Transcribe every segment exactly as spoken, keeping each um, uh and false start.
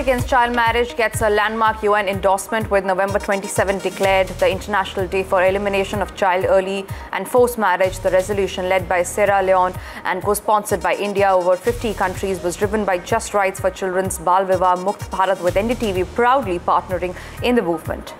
against child marriage gets a landmark U N endorsement, with November twenty-seventh declared the International Day for Elimination of Child Early and Forced Marriage. The resolution, led by Sierra Leone and co-sponsored by India, over fifty countries, was driven by Just Rights for Children's Bal Vivah Mukt Bharat, with N D T V proudly partnering in the movement.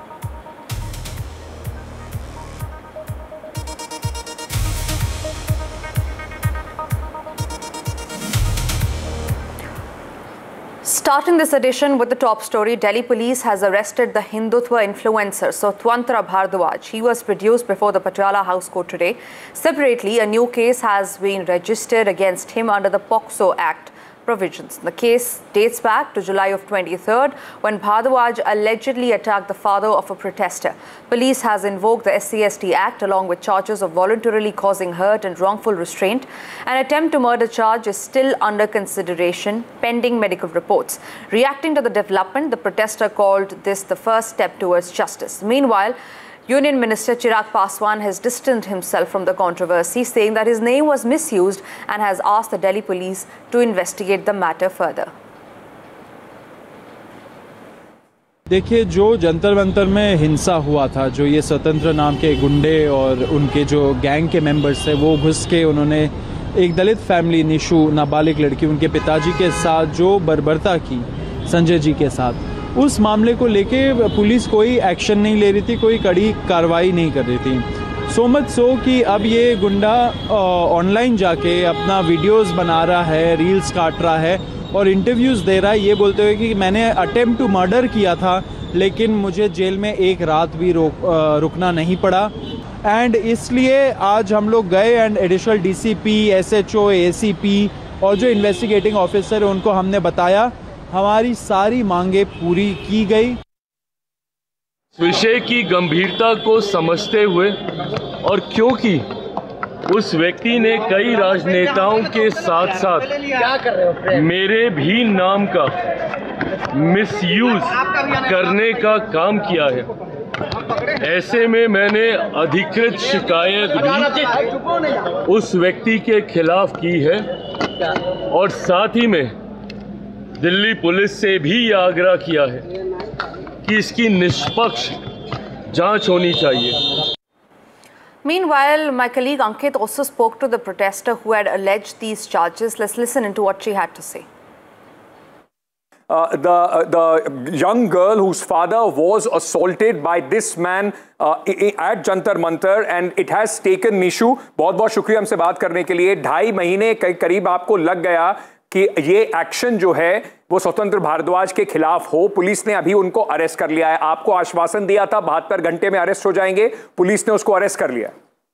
Starting this edition with the top story, Delhi police has arrested the Hindutva influencer Swatantra Bhardwaj. He was produced before the Patiala House Court today. Separately, a new case has been registered against him under the POCSO Act provisions. The case dates back to July of twenty-third, when Bhardwaj allegedly attacked the father of a protester. Police has invoked the S C S T Act along with charges of voluntarily causing hurt and wrongful restraint. An attempt to murder charge is still under consideration, pending medical reports. Reacting to the development, the protester called this the first step towards justice. Meanwhile, Union Minister Chirag Paswan has distanced himself from the controversy, saying that his name was misused, and has asked the Delhi police to investigate the matter further. देखिए, जो जंतर मंतर में हिंसा हुआ था, जो ये स्वतंत्र नाम के गुंडे और उनके जो गैंग के मेंबर्स थे, वो घुस के उन्होंने एक दलित फैमिली, निशु नाबालिग लड़की, उनके पिताजी के साथ जो बर्बरता की संजय जी के साथ, उस मामले को लेके पुलिस कोई एक्शन नहीं ले रही थी, कोई कड़ी कार्रवाई नहीं कर रही थी। सो मच सो कि अब ये गुंडा ऑनलाइन जाके अपना वीडियोस बना रहा है, रील्स काट रहा है और इंटरव्यूज़ दे रहा है, ये बोलते हुए कि मैंने अटेम्प्ट टू मर्डर किया था, लेकिन मुझे जेल में एक रात भी रोक रुकना नहीं पड़ा। एंड इसलिए आज हम लोग गए and additional DCP, SHO, ACP और जो इन्वेस्टिगेटिंग ऑफिसर है उनको हमने बताया, हमारी सारी मांगे पूरी की गई। विषय की गंभीरता को समझते हुए और क्योंकि उस व्यक्ति ने कई राजनेताओं के साथ साथ मेरे भी नाम का मिसयूज करने का काम किया है, ऐसे में मैंने अधिकृत शिकायत भी उस व्यक्ति के खिलाफ की है और साथ ही में दिल्ली पुलिस से भी यह आग्रह किया है कि इसकी निष्पक्ष जांच होनी चाहिए। Meanwhile, my colleague Ankit also spoke to the protester who had alleged these charges. Let's listen into what she had to say. Uh, the uh, the young girl whose father was assaulted by this man uh, at Jantar Mantar, and it has taken Nishu. बहुत बहुत शुक्रिया हमसे बात करने के लिए। ढाई महीने के करीब आपको लग गया कि ये एक्शन जो है वो स्वतंत्र भारद्वाज के खिलाफ हो। पुलिस ने अभी उनको अरेस्ट कर लिया है। आपको आश्वासन दिया था बहत्तर घंटे में अरेस्ट हो जाएंगे, पुलिस ने उसको अरेस्ट कर लिया।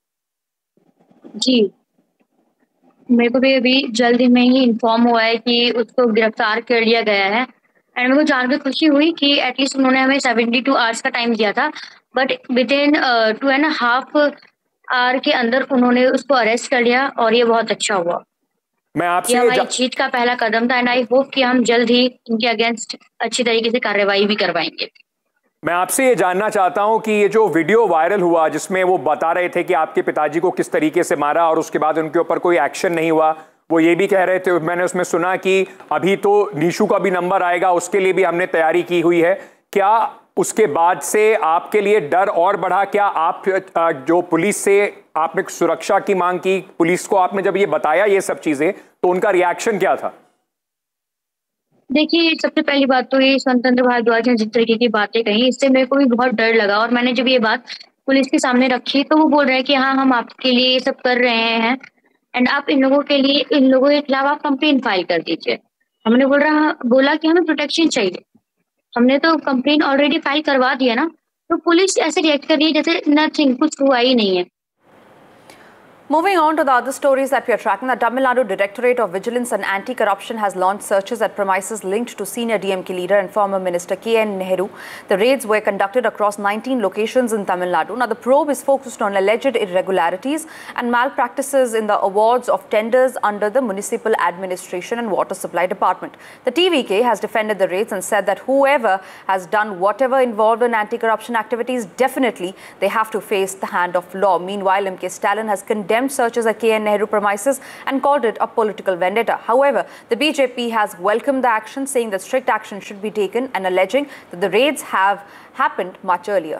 जी, मेरे को भी अभी जल्दी में ही इन्फॉर्म हुआ है कि उसको गिरफ्तार कर लिया गया है। एंड मेरे को जानकर खुशी हुई कि एटलीस्ट उन्होंने हमें बहत्तर आवर्स का टाइम दिया था, but with in to and half hour के अंदर उन्होंने उसको अरेस्ट कर लिया और ये बहुत अच्छा हुआ। मैं आपसे ये हमारी जीत का पहला कदम था एंड आई होप कि हम जल्द ही इनके अगेंस्ट अच्छी तरीके से कार्रवाई भी करवाएंगे। मैं आपसे ये जानना चाहता हूं कि ये जो वीडियो वायरल हुआ जिसमें वो बता रहे थे कि आपके पिताजी को किस तरीके से मारा और उसके बाद उनके ऊपर कोई एक्शन नहीं हुआ, वो ये भी कह रहे थे, मैंने उसमें सुना कि अभी तो नीशू का भी नंबर आएगा, उसके लिए भी हमने तैयारी की हुई है। क्या उसके बाद से आपके लिए डर और बढ़ा? क्या आप जो पुलिस से आपने सुरक्षा की मांग की, पुलिस को आपने जब ये बताया ये सब चीजें, तो उनका रिएक्शन क्या था? देखिए, सबसे पहली बात तो ये स्वतंत्र भारद्वाज ने जिस तरीके की बातें कही, इससे मेरे को भी बहुत डर लगा। और मैंने जब ये बात पुलिस के सामने रखी तो वो बोल रहे हैं कि हाँ, हम आपके लिए ये सब कर रहे हैं एंड आप इन लोगों के लिए, इन लोगों के खिलाफ आप कंप्लेन फाइल कर दीजिए। हमने बोल रहा बोला कि हमें प्रोटेक्शन चाहिए, हमने तो कंप्लेन ऑलरेडी फाइल करवा दिया ना। तो पुलिस ऐसे रिएक्ट कर रही है जैसे नथिंग, कुछ हुआ ही नहीं है। Moving on to the other stories that we are tracking, the Tamil Nadu Directorate of Vigilance and Anti-Corruption has launched searches at premises linked to senior D M K leader and former Minister K N Nehru. The raids were conducted across nineteen locations in Tamil Nadu. Now, the probe is focused on alleged irregularities and malpractices in the awards of tenders under the Municipal Administration and Water Supply Department. The T V K has defended the raids and said that whoever has done whatever involved in anti-corruption activities, definitely they have to face the hand of law. Meanwhile, M K Stalin has condemned condemned searches at K N Nehru premises and called it a political vendetta. However, the B J P has welcomed the action, saying that strict action should be taken and alleging that the raids have happened much earlier.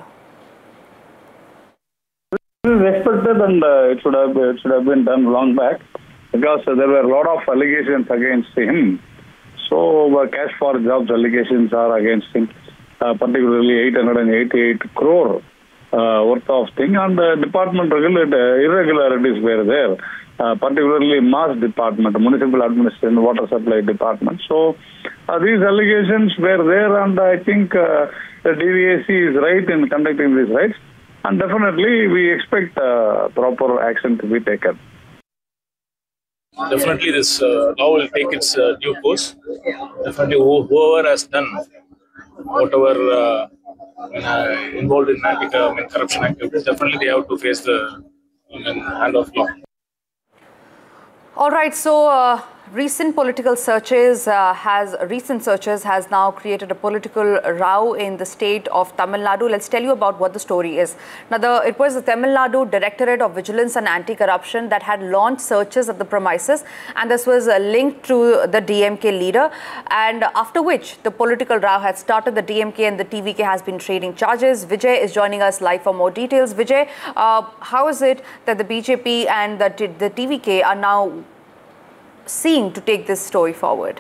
This is expected, and uh, it should have it should have been done long back, because uh, there were a lot of allegations against him. So uh, cash for jobs allegations are against him, uh, particularly eight hundred eighty-eight crore uh, worth of thing, and the department regulate, uh, irregularities were there, uh, particularly mass department, municipal administration, water supply department. So uh, these allegations were there, and I think uh, the D V A C is right in conducting these raids. And definitely, we expect uh, proper action to be taken. Definitely, this uh, law will take its uh, due course. Definitely, whoever has done whatever uh, uh, involved in uh, in corruption activities, definitely they have to face the um, hand of law. All right, so uh, recent political searches uh, has recent searches has now created a political row in the state of Tamil Nadu. Let's tell you about what the story is. Now, the, it was the Tamil Nadu Directorate of Vigilance and Anti-Corruption that had launched searches at the premises, and this was uh, linked to the D M K leader. And after which the political row had started, the D M K and the T V K has been trading charges. Vijay is joining us live for more details. Vijay, uh, how is it that the B J P and the, the T V K are now seeing to take this story forward?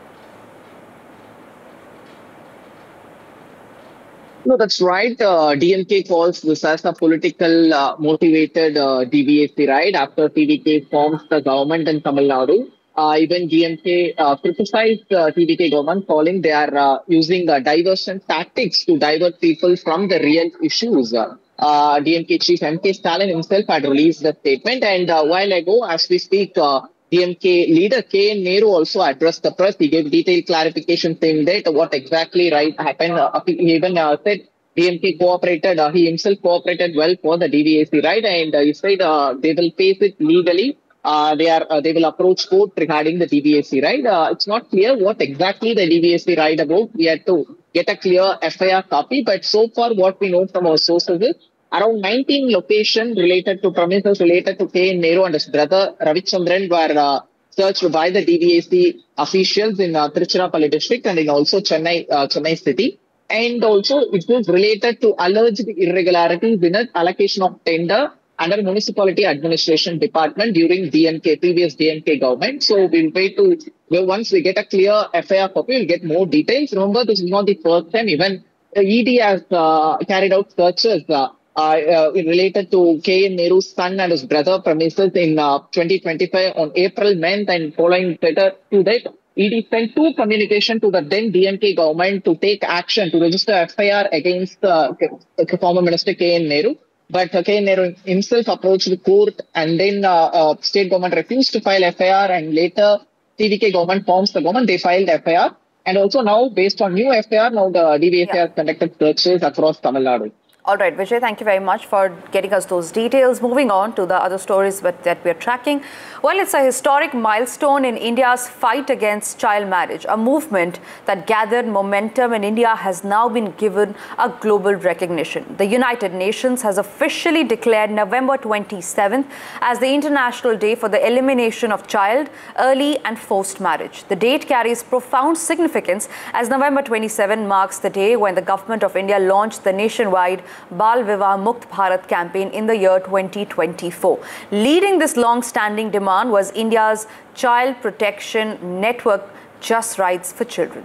No, that's right. Uh, D M K calls this as a political uh, motivated uh, D V A C raid after T V K forms the government in Tamil Nadu. Uh, even D M K uh, criticized uh, T V K government, calling they are uh, using uh, diversion tactics to divert people from the real issues. Uh, D M K chief M K Stalin himself had released the statement, and a uh, while ago, as we speak, uh, D M K leader K N Nehru also addressed the press. He gave detailed clarification saying that what exactly right happened. Uh, he even uh, said D M K cooperated, uh, he himself cooperated well for the D V A C, right? And uh, he said uh, they will face it legally. Uh, they are uh, they will approach court regarding the D V A C, right? Uh, it's not clear what exactly the D V A C right about. We had to get a clear F I R copy, but so far what we know from our sources is around nineteen locations related to premises related to K N Nehru and his brother Ravichandran were uh, searched by the D V A C officials in uh, Tiruchirappalli district and in also Chennai, uh, Chennai city. And also it was related to alleged irregularities in an allocation of tender under municipality administration department during D M K, previous D M K government. So we'll wait to, well, once we get a clear F I R copy, we'll get more details. Remember, this is not the first time. Even the E D has uh, carried out searches uh, Uh, uh, related to K N Nehru's son and his brother premises in uh, twenty twenty-five on April ninth, and following later to that, E D sent two communication to the then D M K government to take action to register F I R against uh, former Minister K N Nehru. But uh, K N Nehru himself approached the court, and then uh, uh, state government refused to file F I R, and later T V K government forms the government, they filed F I R. And also now, based on new F I R, now the D V A C yeah. has conducted searches across Tamil Nadu. All right, Vijay, thank you very much for getting us those details. Moving on to the other stories that we're tracking. Well, it's a historic milestone in India's fight against child marriage. A movement that gathered momentum in India has now been given a global recognition. The United Nations has officially declared November twenty-seventh as the International Day for the Elimination of Child, Early and Forced Marriage. The date carries profound significance as November twenty-seventh marks the day when the government of India launched the nationwide Bal Vivah Mukt Bharat campaign in the year twenty twenty-four. Leading this long-standing demand was India's Child Protection Network, Just Rights for Children.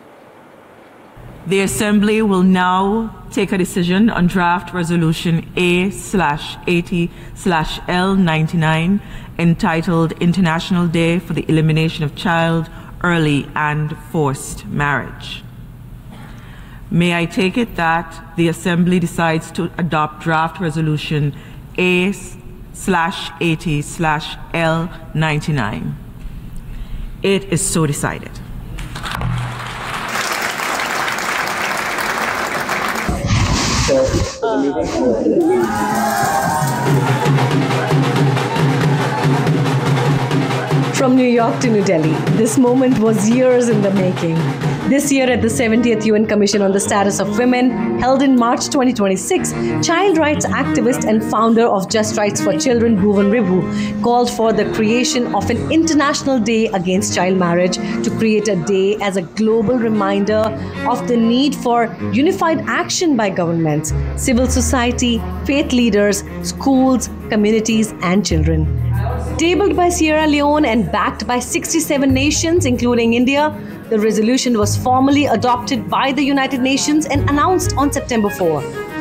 The Assembly will now take a decision on draft resolution A slash eighty slash L ninety-nine entitled International Day for the Elimination of Child, Early and Forced Marriage. May I take it that the Assembly decides to adopt draft resolution A slash eighty slash L ninety-nine. It is so decided. From New York to New Delhi, this moment was years in the making. This year at the seventieth U N Commission on the Status of Women, held in March twenty twenty-six, child rights activist and founder of Just Rights for Children, Bhuvan Ribhu, called for the creation of an international day against child marriage to create a day as a global reminder of the need for unified action by governments, civil society, faith leaders, schools, communities, and children. Tabled by Sierra Leone and backed by sixty-seven nations, including India, the resolution was formally adopted by the United Nations and announced on September fourth.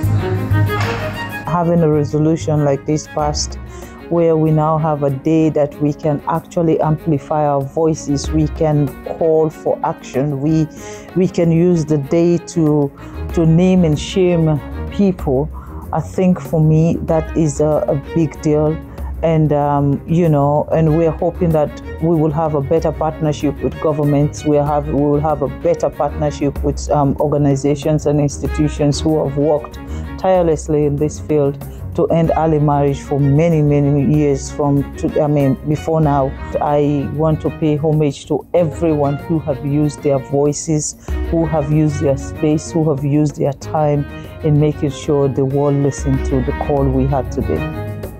Having a resolution like this passed, where we now have a day that we can actually amplify our voices, we can call for action, we, we can use the day to, to name and shame people. I think for me that is a, a big deal. And, um, you know, and we're hoping that we will have a better partnership with governments. We, have, we will have a better partnership with um, organizations and institutions who have worked tirelessly in this field to end early marriage for many, many years from, to, I mean, before now. I want to pay homage to everyone who have used their voices, who have used their space, who have used their time in making sure the world listened to the call we had today.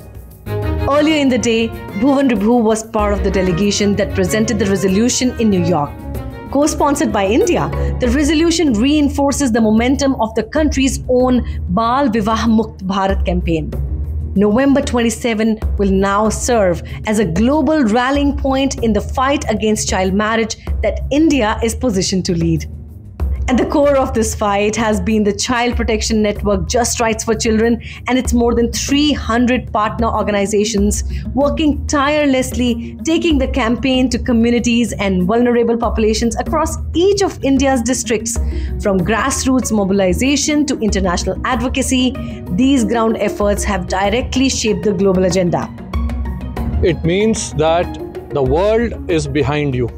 Earlier in the day, Bhuvan Ribhu was part of the delegation that presented the resolution in New York. Co-sponsored by India, the resolution reinforces the momentum of the country's own Baal Vivah Mukt Bharat campaign. November twenty-seventh will now serve as a global rallying point in the fight against child marriage that India is positioned to lead. At the core of this fight has been the child protection network Just Rights for Children and its more than three hundred partner organizations working tirelessly, taking the campaign to communities and vulnerable populations across each of India's districts. From grassroots mobilization to international advocacy, these ground efforts have directly shaped the global agenda. It means that the world is behind you,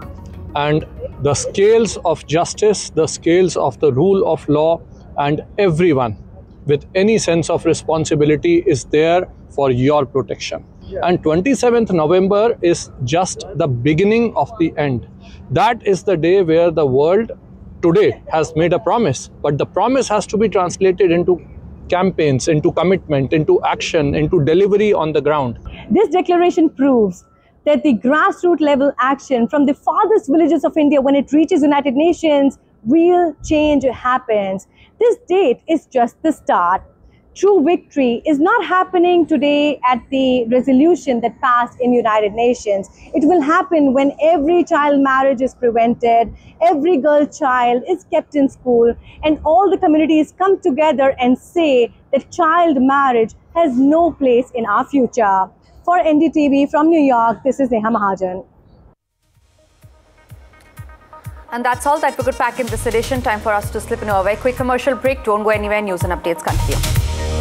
and the scales of justice, the scales of the rule of law, and everyone with any sense of responsibility is there for your protection. And twenty-seventh November is just the beginning of the end. That is the day where the world today has made a promise, but the promise has to be translated into campaigns, into commitment, into action, into delivery on the ground. This declaration proves that the grassroots level action from the farthest villages of India, when it reaches United Nations, real change happens. This date is just the start. True victory is not happening today at the resolution that passed in United Nations. It will happen when every child marriage is prevented, every girl child is kept in school, and all the communities come together and say that child marriage has no place in our future. For N D T V from New York, this is Neha Mahajan. And that's all that we could pack in this edition. Time for us to slip into a very quick commercial break. Don't go anywhere. News and updates continue.